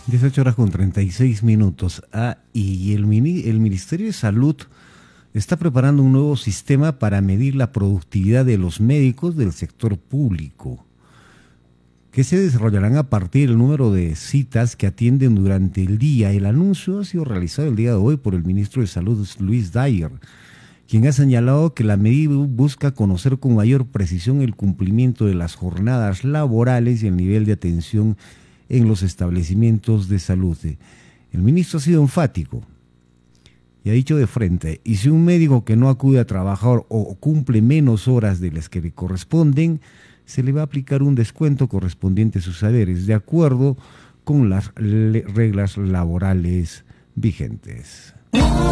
18:36. Y el Ministerio de Salud está preparando un nuevo sistema para medir la productividad de los médicos del sector público, que se desarrollarán a partir del número de citas que atienden durante el día. El anuncio ha sido realizado el día de hoy por el ministro de Salud, Luis Dyer, quien ha señalado que la medida busca conocer con mayor precisión el cumplimiento de las jornadas laborales y el nivel de atención en los establecimientos de salud. El ministro ha sido enfático y ha dicho de frente: y si un médico que no acude a trabajar o cumple menos horas de las que le corresponden, se le va a aplicar un descuento correspondiente a sus saberes, de acuerdo con las reglas laborales vigentes.